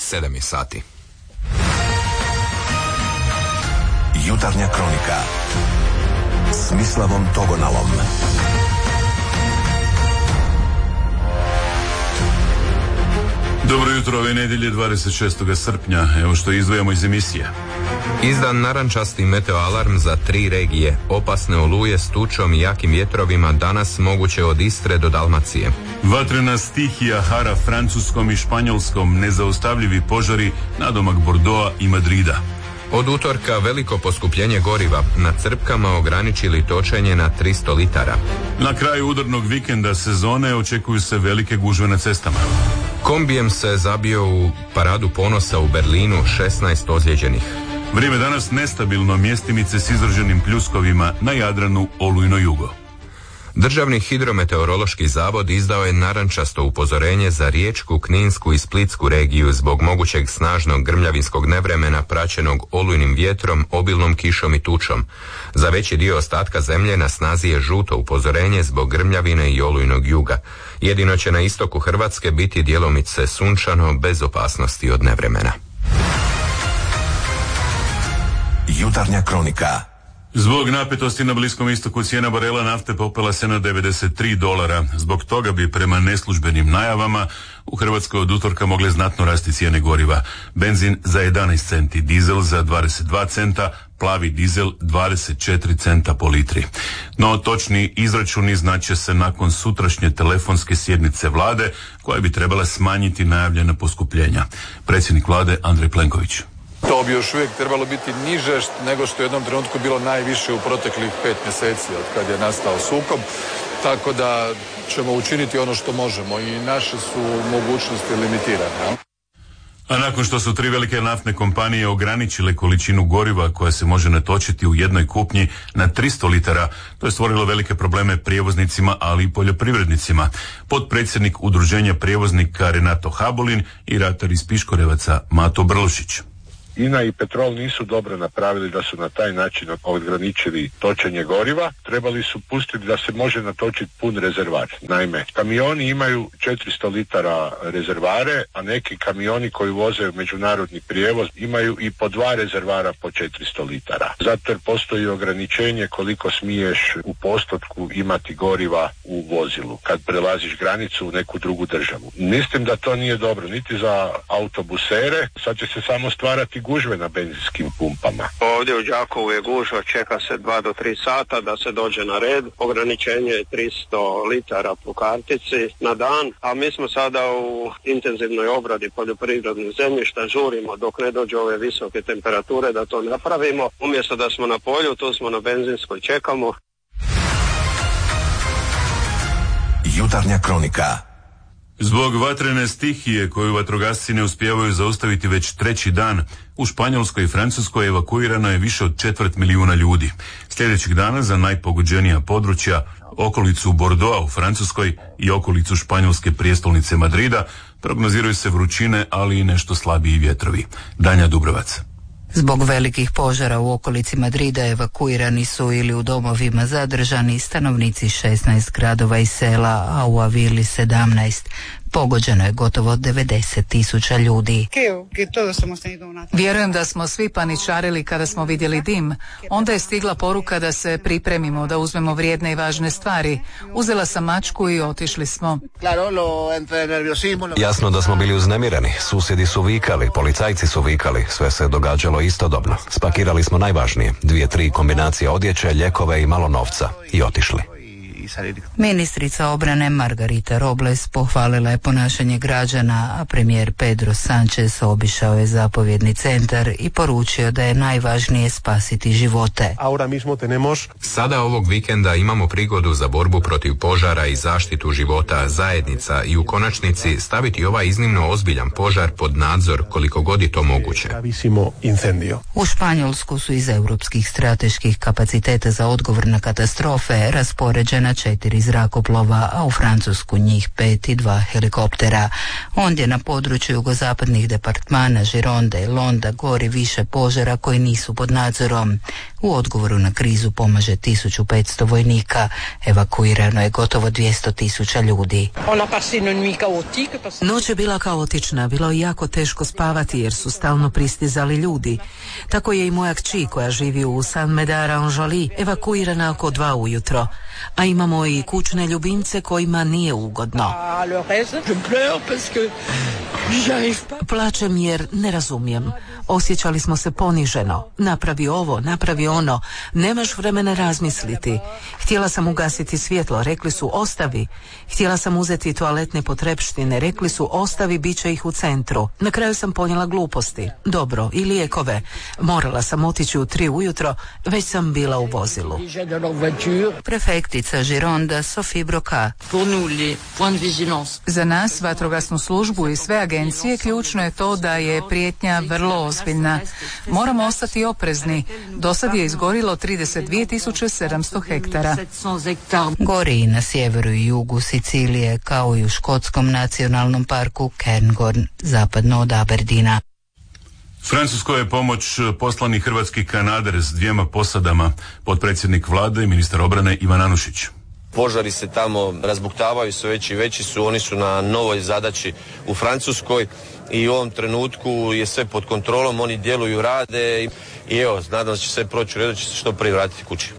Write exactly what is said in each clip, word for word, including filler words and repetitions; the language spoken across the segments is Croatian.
sedam je sati. Jutarnja kronika s Mislavom Togonalom. Dobro jutro, ove nedjelje dvadeset šestog srpnja. Evo što izdvajamo iz emisije. Izdan narančasti meteoalarm za tri regije. Opasne oluje s tučom i jakim vjetrovima danas moguće od Istre do Dalmacije. Vatrena stihija hara Francuskom i Španjolskom, nezaustavljivi požari nadomak Bordeauxa i Madrida. Od utorka veliko poskupljenje goriva, na crpkama ograničili točenje na tristo litara. Na kraju udarnog vikenda sezone očekuju se velike gužve na cestama. Kombijem se zabio u paradu ponosa u Berlinu, šesnaest ozlijeđenih. Vrijeme danas nestabilno, mjestimice s izraženim pljuskovima na Jadranu, olujno jugo. Državni hidrometeorološki zavod izdao je narančasto upozorenje za Riječku, Kninsku i Splitsku regiju zbog mogućeg snažnog grmljavinskog nevremena praćenog olujnim vjetrom, obilnom kišom i tučom. Za veći dio ostatka zemlje na snazi je žuto upozorenje zbog grmljavine i olujnog juga. Jedino će na istoku Hrvatske biti djelomice sunčano bez opasnosti od nevremena. Jutarnja kronika. Zbog napetosti na Bliskom istoku cijena barela nafte popela se na devedeset tri dolara. Zbog toga bi prema neslužbenim najavama u Hrvatskoj od utorka mogle znatno rasti cijene goriva. Benzin za jedanaest centi, dizel za dvadeset dva centa, plavi dizel dvadeset četiri centa po litri. No točni izračuni znače se nakon sutrašnje telefonske sjednice vlade koja bi trebala smanjiti najavljena poskupljenja. Predsjednik vlade Andrej Plenković. To bi još uvijek trebalo biti niže nego što je u jednom trenutku bilo najviše u proteklih pet mjeseci od kad je nastao sukob, tako da ćemo učiniti ono što možemo i naše su mogućnosti limitirane. A nakon što su tri velike naftne kompanije ograničile količinu goriva koja se može natočiti u jednoj kupnji na tristo litara, to je stvorilo velike probleme prijevoznicima, ali i poljoprivrednicima. Potpredsjednik Udruženja prijevoznika Renato Habolin i ratar iz Piškorevaca Mato Brlušić. I N A i Petrol nisu dobro napravili da su na taj način ograničili točenje goriva. Trebali su pustiti da se može natočiti pun rezervar. Naime, kamioni imaju četiristo litara rezervare, a neki kamioni koji voze međunarodni prijevoz imaju i po dva rezervara po četiristo litara. Zato jer postoji ograničenje koliko smiješ u postotku imati goriva u vozilu kad prelaziš granicu u neku drugu državu. Mislim da to nije dobro niti za autobusere, sad će se samo stvarati gužve na benzinskim pumpama. Ovdje u Đakovu je gužva, čeka se dva do tri sata da se dođe na red. Ograničenje je tristo litara po kartici na dan, a mi smo sada u intenzivnoj obradi poljoprivrednih zemljišta, žurimo dok ne dođe ove visoke temperature da to napravimo. Umjesto da smo na polju, tu smo na benzinskoj, čekamo. Jutarnja kronika. Zbog vatrene stihije koju vatrogasci ne uspijevaju zaustaviti već treći dan, u Španjolskoj i Francuskoj evakuirano je više od četvrt milijuna ljudi. Sljedećeg dana za najpogođenija područja, okolicu Bordeauxa u Francuskoj i okolicu španjolske prijestolnice Madrida, prognoziraju se vrućine, ali i nešto slabiji vjetrovi. Danja Dubrovac. Zbog velikih požara u okolici Madrida evakuirani su ili u domovima zadržani stanovnici šesnaest gradova i sela, a u Avili sedamnaest. Pogođeno je gotovo devedeset tisuća ljudi. Vjerujem da smo svi paničarili kada smo vidjeli dim. Onda je stigla poruka da se pripremimo, da uzmemo vrijedne i važne stvari. Uzela sam mačku i otišli smo. Jasno da smo bili uznemireni. Susjedi su vikali, policajci su vikali. Sve se događalo istodobno. Spakirali smo najvažnije. Dvije, tri kombinacije odjeće, ljekove i malo novca. I otišli. Ministrica obrane Margarita Robles pohvalila je ponašanje građana, a premijer Pedro Sánchez obišao je zapovjedni centar i poručio da je najvažnije spasiti živote. Sada ovog vikenda imamo prigodu za borbu protiv požara i zaštitu života zajednica i u konačnici staviti ovaj iznimno ozbiljan požar pod nadzor koliko god je to moguće. U Španjolsku su iz europskih strateških kapaciteta za odgovor na katastrofe raspoređena četiri zrakoplova, a u Francusku njih pet i dva helikoptera. Ondje na području jugozapadnih departmana Žironde i Londa gori više požara koji nisu pod nadzorom. U odgovoru na krizu pomaže tisuću petsto vojnika. Evakuirano je gotovo dvjesto tisuća ljudi. Noć je bila kaotična, bilo je jako teško spavati jer su stalno pristizali ljudi. Tako je i moja kći koja živi u Saint-Médard-en-Joly evakuirana oko dva ujutro. A imamo i kućne ljubimce kojima nije ugodno. Plačem jer ne razumijem. Osjećali smo se poniženo. Napravi ovo, napravi ono. Nemaš vremena razmisliti. Htjela sam ugasiti svjetlo, rekli su ostavi. Htjela sam uzeti toaletne potrepštine, rekli su ostavi, bit će ih u centru. Na kraju sam ponijela gluposti. Dobro, i lijekove. Morala sam otići u tri ujutro, već sam bila u vozilu. Prefektica Gironda Sophie Broca. Za nas, vatrogasnu službu i sve agencije, ključno je to da je prijetnja vrlo ozbiljna. Moramo ostati oprezni. Do sad je izgorilo trideset dvije tisuće sedamsto hektara. Gori i na sjeveru i jugu Sicilije, kao i u škotskom nacionalnom parku Cairngorm, zapadno od Aberdina. Francuskoj je pomoć poslani hrvatski kanader s dvijema posadama, potpredsjednik vlade i ministar obrane Ivan Anušić. Požari se tamo razbuktavaju, sve veći i veći su, oni su na novoj zadaći u Francuskoj i u ovom trenutku je sve pod kontrolom, oni djeluju, rade i evo, nadam se će sve proći u redu, će se što prije vratiti kući.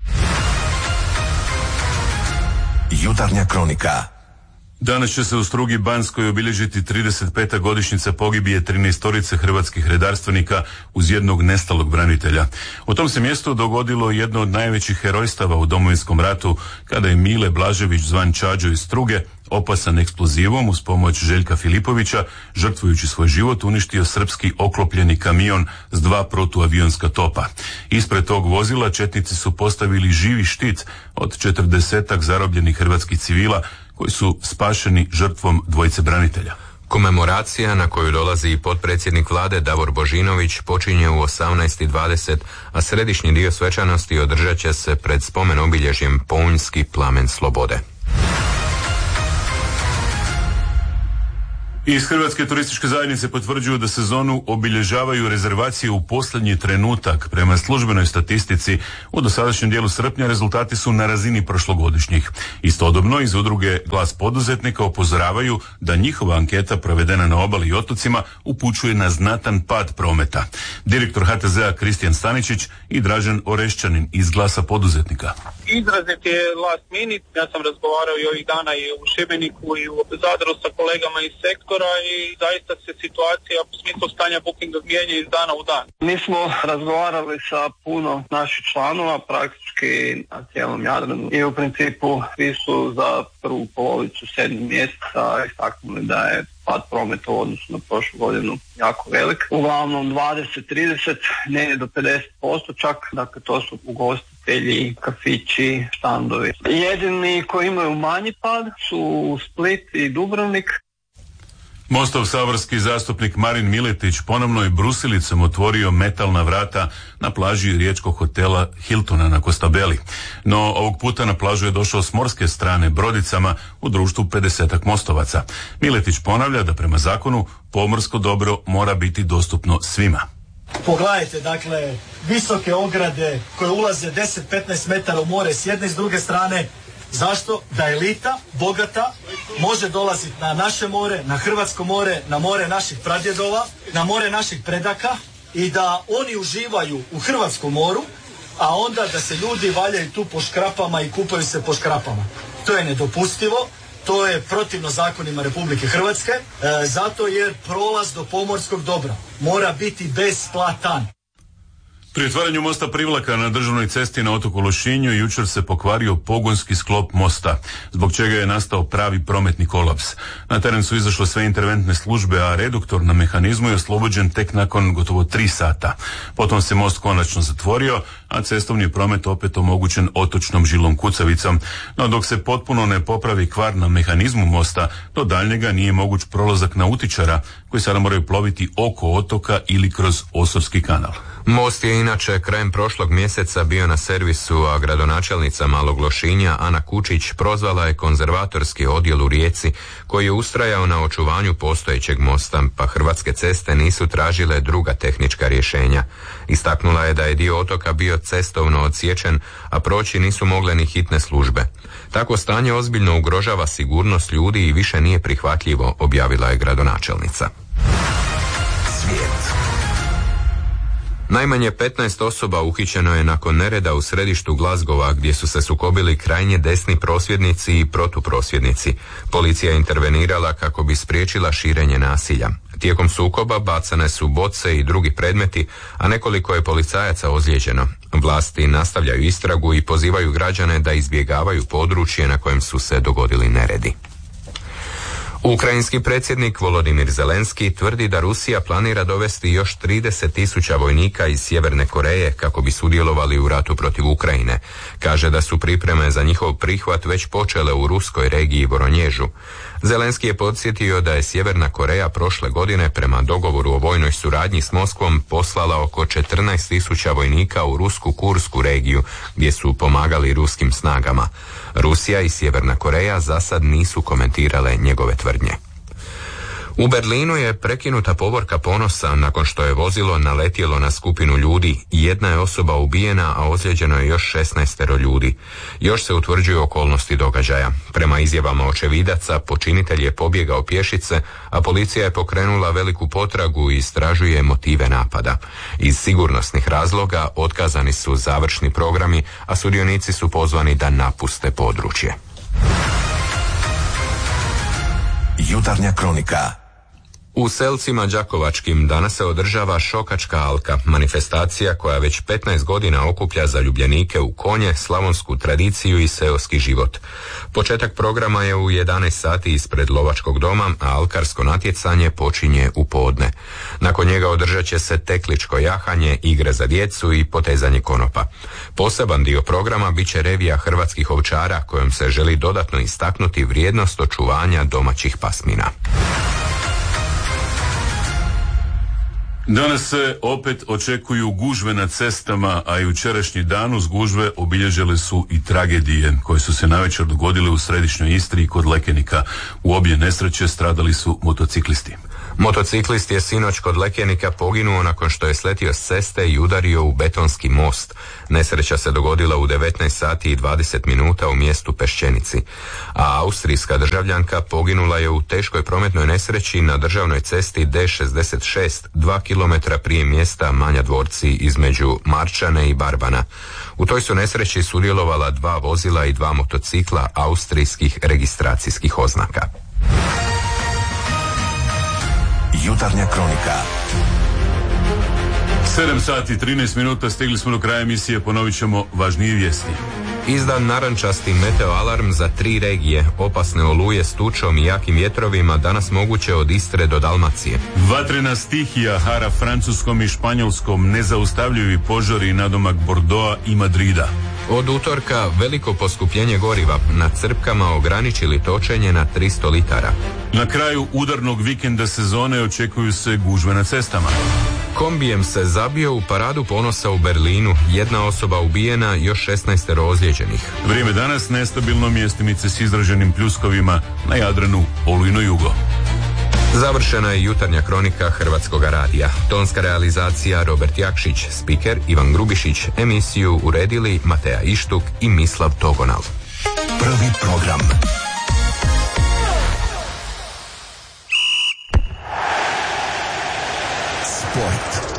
Jutarnja kronika. Danas će se u Strugi Banskoj obilježiti trideset peta godišnjica pogibije trinaestorice hrvatskih redarstvenika uz jednog nestalog branitelja. U tom se mjestu dogodilo jedno od najvećih herojstava u Domovinskom ratu, kada je Mile Blažević, zvan Čađo iz Struge, opasan eksplozivom uz pomoć Željka Filipovića, žrtvujući svoj život, uništio srpski oklopljeni kamion s dva protuavionska topa. Ispred tog vozila četnici su postavili živi štit od četrdesetak zarobljenih hrvatskih civila koji su spašeni žrtvom dvojice branitelja. Komemoracija na koju dolazi i potpredsjednik vlade Davor Božinović počinje u osamnaest i dvadeset, a središnji dio svečanosti održat će se pred spomen obilježjem Pounjski plamen slobode. Iz Hrvatske turističke zajednice potvrđuju da sezonu obilježavaju rezervacije u posljednji trenutak. Prema službenoj statistici u dosadašnjem dijelu srpnja rezultati su na razini prošlogodišnjih. Istodobno iz udruge Glas poduzetnika upozoravaju da njihova anketa provedena na obali i otocima upućuje na znatan pad prometa. Direktor H T Z-a Kristijan Staničić i Dražen Orešćanin iz Glasa poduzetnika. Izrazit je last minute, ja sam razgovarao i ovih dana i u Šibeniku i u Zadru sa kolegama iz sektora i zaista se situacija u smislu stanja bookinga mijenja iz dana u dan. Mi smo razgovarali sa puno naših članova, praktički na cijelom Jadranu i u principu svi su za prvu polovicu sedmog mjeseca istaknuli da je pad prometa u odnosu na prošlu godinu jako velik. Uglavnom dvadeset trideset, ne do pedeset posto čak, dakle to su ugostitelji, kafići, štandovi. Jedini koji imaju manji pad su Split i Dubrovnik. Mostov saborski zastupnik Marin Miletić ponovno je brusilicom otvorio metalna vrata na plaži riječkog hotela Hiltona na Kostabeli. No ovog puta na plažu je došao s morske strane brodicama u društvu pedesetak mostovaca. Miletić ponavlja da prema zakonu pomorsko dobro mora biti dostupno svima. Pogledajte, dakle, visoke ograde koje ulaze deset do petnaest metara u more s jedne i s druge strane. Zašto? Da elita, bogata, može dolaziti na naše more, na hrvatsko more, na more naših pradjedova, na more naših predaka i da oni uživaju u hrvatskom moru, a onda da se ljudi valjaju tu po škrapama i kupaju se po škrapama. To je nedopustivo, to je protivno zakonima Republike Hrvatske, e, zato jer prolaz do pomorskog dobra mora biti besplatan. Pri otvaranju mosta Privlaka na državnoj cesti na otoku Lošinju jučer se pokvario pogonski sklop mosta, zbog čega je nastao pravi prometni kolaps. Na teren su izašle sve interventne službe, a reduktor na mehanizmu je oslobođen tek nakon gotovo tri sata. Potom se most konačno zatvorio, a cestovni promet opet omogućen otočnom žilom kucavicom. No dok se potpuno ne popravi kvar na mehanizmu mosta, do daljnjega nije moguć prolazak nautičara koji sada moraju ploviti oko otoka ili kroz Osovski kanal. Most je inače krajem prošlog mjeseca bio na servisu, a gradonačelnica Malog Lošinja Ana Kučić prozvala je konzervatorski odjel u Rijeci koji je ustrajao na očuvanju postojećeg mosta, pa Hrvatske ceste nisu tražile druga tehnička rješenja. Istaknula je da je dio otoka bio cestovno odsječen, a proći nisu mogle ni hitne službe. Takvo stanje ozbiljno ugrožava sigurnost ljudi i više nije prihvatljivo, objavila je gradonačelnica. Svijet. Najmanje petnaest osoba uhićeno je nakon nereda u središtu Glasgowa gdje su se sukobili krajnje desni prosvjednici i protuprosvjednici. Policija je intervenirala kako bi spriječila širenje nasilja. Tijekom sukoba bacane su boce i drugi predmeti, a nekoliko je policajaca ozlijeđeno. Vlasti nastavljaju istragu i pozivaju građane da izbjegavaju područje na kojem su se dogodili neredi. Ukrajinski predsjednik Volodimir Zelenski tvrdi da Rusija planira dovesti još trideset tisuća vojnika iz Sjeverne Koreje kako bi sudjelovali u ratu protiv Ukrajine. Kaže da su pripreme za njihov prihvat već počele u ruskoj regiji Voronježu. Zelenski je podsjetio da je Sjeverna Koreja prošle godine prema dogovoru o vojnoj suradnji s Moskvom poslala oko četrnaest tisuća vojnika u rusku Kursku regiju gdje su pomagali ruskim snagama. Rusija i Sjeverna Koreja za sad nisu komentirale njegove tvrdnje. U Berlinu je prekinuta povorka ponosa nakon što je vozilo naletjelo na skupinu ljudi. Jedna je osoba ubijena, a ozlijeđeno je još šesnaestero ljudi. Još se utvrđuju okolnosti događaja. Prema izjavama očevidaca, počinitelj je pobjegao pješice, a policija je pokrenula veliku potragu i istražuje motive napada. Iz sigurnosnih razloga otkazani su završni programi, a sudionici su pozvani da napuste područje. Jutarnja kronika. U Selcima Đakovačkim danas se održava Šokačka alka, manifestacija koja već petnaest godina okuplja zaljubljenike u konje, slavonsku tradiciju i seoski život. Početak programa je u jedanaest sati ispred Lovačkog doma, a alkarsko natjecanje počinje u podne. Nakon njega održat će se tekličko jahanje, igre za djecu i potezanje konopa. Poseban dio programa bit će revija hrvatskih ovčara kojom se želi dodatno istaknuti vrijednost očuvanja domaćih pasmina. Danas se opet očekuju gužve na cestama, a jučerašnji dan uz gužve obilježile su i tragedije koje su se navečer dogodile u središnjoj Istri i kod Lekenika. U obje nesreće stradali su motociklisti. Motociklist je sinoć kod Lekenika poginuo nakon što je sletio s ceste i udario u betonski most. Nesreća se dogodila u devetnaest sati i dvadeset minuta u mjestu Pešćenici. A austrijska državljanka poginula je u teškoj prometnoj nesreći na državnoj cesti D šezdeset šest, dva kilometra prije mjesta Manja Dvorci između Marčane i Barbana. U toj su nesreći sudjelovala dva vozila i dva motocikla austrijskih registracijskih oznaka. Jutarnja kronika. sedam sati i trinaest minuta, stigli smo do kraja emisije, ponovit ćemo važnije vijesti. Izdan narančasti meteoalarm za tri regije. Opasne oluje s tučom i jakim vjetrovima danas moguće od Istre do Dalmacije. Vatrena stihija hara Francuskom i Španjolskom, nezaustavljivi požari nadomak Bordeauxa i Madrida. Od utorka veliko poskupljenje goriva, na crpkama ograničili točenje na tristo litara. Na kraju udarnog vikenda sezone očekuju se gužve na cestama. Kombijem se zabio u paradu ponosa u Berlinu, jedna osoba ubijena, još šesnaest ozlijeđenih. Vrijeme danas nestabilno, mjestimice s izraženim pljuskovima na Jadranu, olujno jugo. Završena je jutarnja kronika Hrvatskoga radija. Tonska realizacija Robert Jakšić, spiker Ivan Grubišić, emisiju uredili Mateja Ištuk i Mislav Togonal. Prvi program. Sport.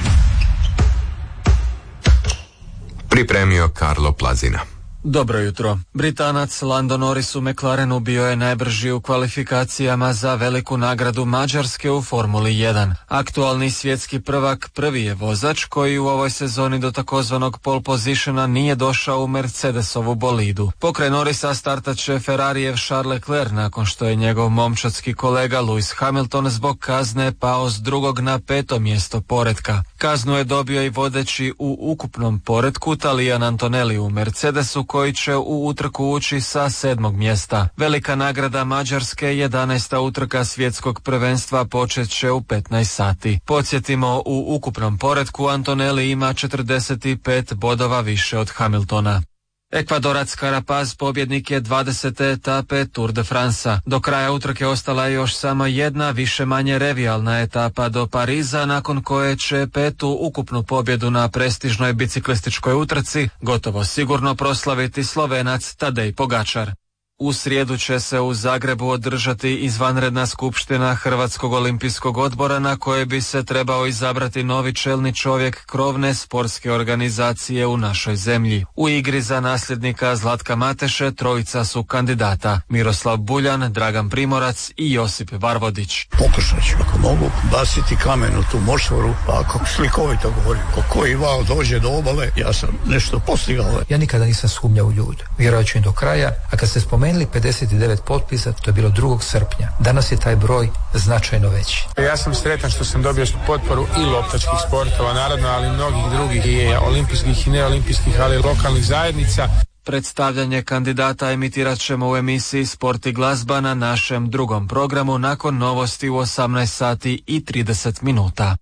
Pripremio Karlo Plazina. Dobro jutro. Britanac Lando Norris u McLarenu bio je najbrži u kvalifikacijama za veliku nagradu Mađarske u Formuli jedan. Aktualni svjetski prvak prvi je vozač koji u ovoj sezoni do takozvanog pole positiona nije došao u Mercedesovu bolidu. Pokraj Norrisa startat će Ferrarijev Charles Leclerc nakon što je njegov momčadski kolega Lewis Hamilton zbog kazne pao s drugog na peto mjesto poretka. Kaznu je dobio i vodeći u ukupnom poretku Talijan Antonelli u Mercedesu koji će u utrku ući sa sedmog mjesta. Velika nagrada Mađarske, jedanaesta utrka svjetskog prvenstva, počet će u petnaest sati. Podsjetimo, u ukupnom poretku Antonelli ima četrdeset pet bodova više od Hamiltona. Ekvadorac Carapaz pobjednik je dvadesete etape Tour de France. Do kraja utrke ostala je još samo jedna više manje revijalna etapa do Pariza, nakon koje će petu ukupnu pobjedu na prestižnoj biciklističkoj utrci gotovo sigurno proslaviti Slovenac Tadej Pogačar. U srijedu će se u Zagrebu održati izvanredna skupština Hrvatskog olimpijskog odbora na koje bi se trebao izabrati novi čelni čovjek krovne sportske organizacije u našoj zemlji. U igri za nasljednika Zlatka Mateše trojica su kandidata: Miroslav Buljan, Dragan Primorac i Josip Varvodić. Pokušat ću, ako mogu, basiti kamen u tu močvaru, pa ako slikovito govorim, ko koji val dođe do obale, ja sam nešto postigao. Ja nikada nisam sumnjao u ljude, vjerovat ću im do kraja, a kad se spomenuo pedeset devet potpisa, to je bilo drugog srpnja. Danas je taj broj značajno veći. Ja sam sretan što sam dobio potporu i loptačkih sportova, naravno, ali mnogih drugih, i olimpijskih i neolimpijskih, ali lokalnih zajednica. Predstavljanje kandidata emitirat ćemo u emisiji Sport i glazba na našem drugom programu nakon novosti u osamnaest sati i trideset minuta.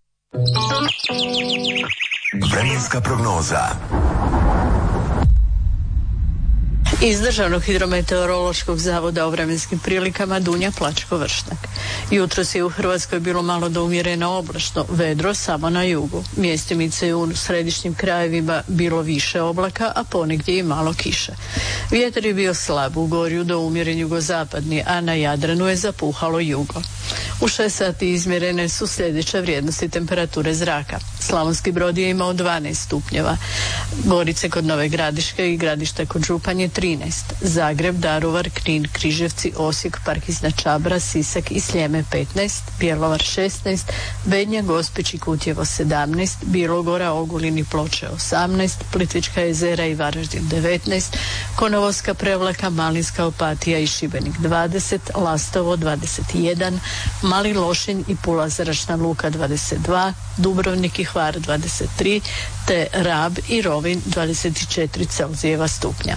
Vremenska prognoza. Iz Državnog hidrometeorološkog zavoda o vremenskim prilikama Dunja Plačko-Vršnak. Jutros je u Hrvatskoj bilo malo do umjereno oblačno, vedro samo na jugu. Mjestimice je u središnjim krajevima bilo više oblaka, a ponegdje i malo kiše. Vjetar je bio slab u Gorju do umjeren jugozapadni, a na Jadranu je zapuhalo jugo. U šest sati izmjerene su sljedeće vrijednosti temperature zraka. Slavonski Brod je imao dvanaest stupnjeva, Gorice kod Nove Gradiške i Gradište kod Županje trinaest, Zagreb, Daruvar, Knin, Križevci, Osijek, Parkizna Čabra, Sisak i Sljeme petnaest, Bjelovar šesnaest, Bednja, Gospić i Kutjevo sedamnaest, Bilogora, Ogulin i Ploče osamnaest, Plitvička jezera i Varaždin devetnaest, Konovoska, Prevlaka, Malinska, Opatija i Šibenik dvadeset, Lastovo dvadeset jedan, Mali Lošinj i Pula Zračna luka dvadeset dva, Dubrovnik i Hvar dvadeset tri, te Rab i Rovinj dvadeset četiri Celzijeva stupnja.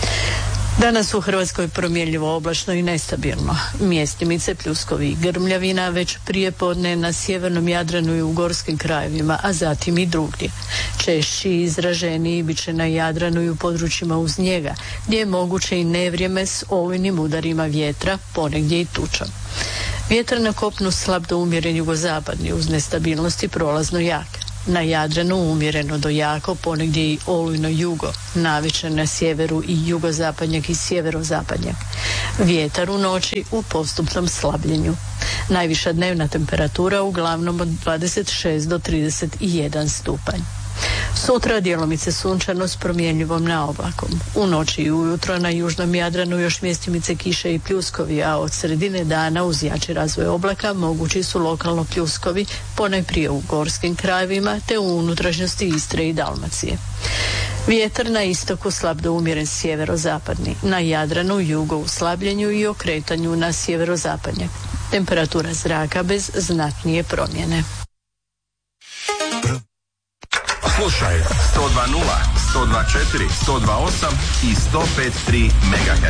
Danas u Hrvatskoj promjenjivo oblačno i nestabilno. Mjestimice, pljuskovi i grmljavina, već prije podne na sjevernom Jadranu i u gorskim krajevima, a zatim i drugdje. Češći i izraženiji bit će na Jadranu i u područjima uz njega, gdje je moguće i nevrijeme s olujnim udarima vjetra, ponegdje i tučom. Vjetar na kopnu slab do umjeren jugozapadni, uz nestabilnosti prolazno jak. Na Jadranu umjereno do jako, ponegdje i olujno jugo, navečer na sjeveru i jugozapadnjak i sjeverozapadnjak. Vjetar u noći u postupnom slabljenju. Najviša dnevna temperatura uglavnom od dvadeset šest do trideset jedan stupanj. Sutra djelomice sunčano s promjenljivom na oblakom. U noći i ujutro na južnom Jadranu još mjestimice kiše i pljuskovi, a od sredine dana uz jači razvoj oblaka mogući su lokalno pljuskovi, ponajprije u gorskim krajevima te u unutrašnjosti Istre i Dalmacije. Vjetar na istoku slab do umjeren sjeverozapadni, na Jadranu jugo u slabljenju i okretanju na sjeverozapadnjak. Temperatura zraka bez znatnije promjene. Slušaj sto dva nula, sto dva četiri, sto dva osam i sto pet tri megaherca.